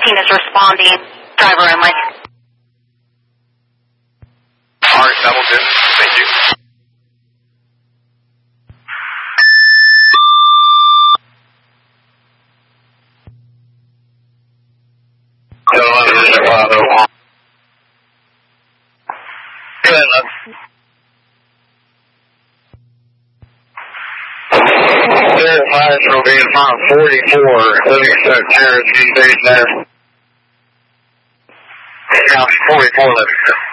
14 is responding. Driver only. All right, Hamilton. Thank you. Good enough. 5 will be in front of 44, Livingston Terrace, East Base there. 44 Livingston.